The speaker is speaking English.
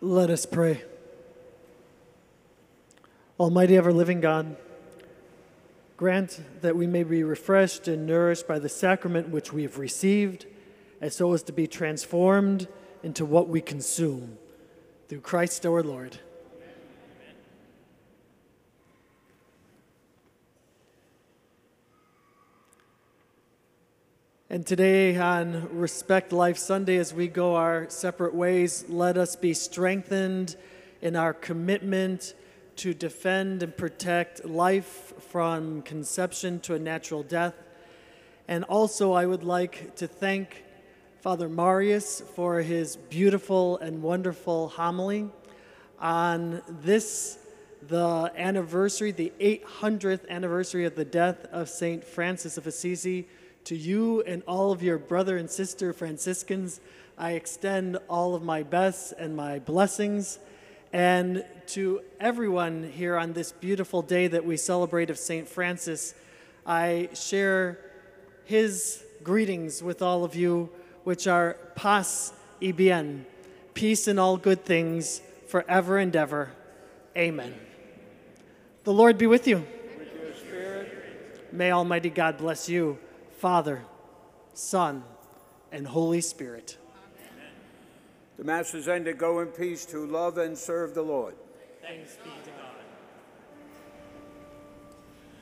Let us pray. Almighty ever-living God, grant that we may be refreshed and nourished by the sacrament which we have received, and so as to be transformed into what we consume. Through Christ our Lord. Amen. And today on Respect Life Sunday, as we go our separate ways, let us be strengthened in our commitment to defend and protect life from conception to a natural death. And also I would like to thank Father Marius for his beautiful and wonderful homily on this, the anniversary, the 800th anniversary of the death of St. Francis of Assisi. To you and all of your brother and sister Franciscans, I extend all of my best and my blessings. And to everyone here on this beautiful day that we celebrate of St. Francis, I share his greetings with all of you, which are paz y bien, peace and all good things, forever and ever. Amen. The Lord be with you. With your spirit. May Almighty God bless you, Father, Son, and Holy Spirit. Amen. The Mass is ended. Go in peace to love and serve the Lord. Thanks be to God.